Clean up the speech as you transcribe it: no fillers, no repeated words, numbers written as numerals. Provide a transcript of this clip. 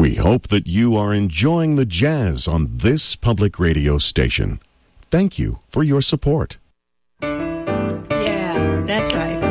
We hope that you are enjoying the jazz on this public radio station. Thank you for your support. Yeah, that's right.